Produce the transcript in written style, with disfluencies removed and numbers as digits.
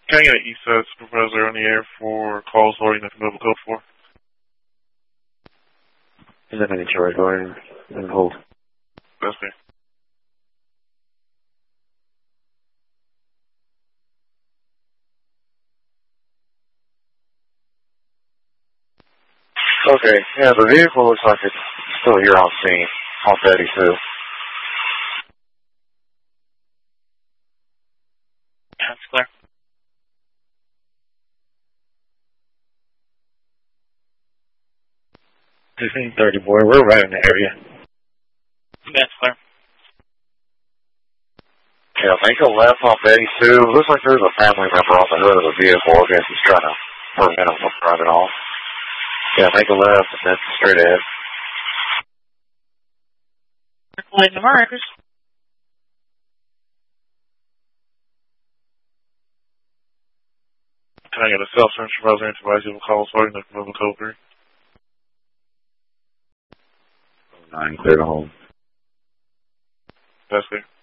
Can I get an Eastside Supervisor on the air for calls loading at Mobile Code 4? Is that any charge going and hold? That's me. Okay, yeah, the vehicle looks like it's still here on scene, off 82. That's clear. 1530, boy, we're right in the area. That's clear. Yeah, make a left off 82. Looks like there's a family member on the hood of the vehicle. I guess he's trying to prevent him from driving off. Yeah, make a left and then straight ahead. Circulating the markers. Can I get a self-service supervisor and supervisor for calls loading at Mobile Code 3? 9, clear to home. That's clear.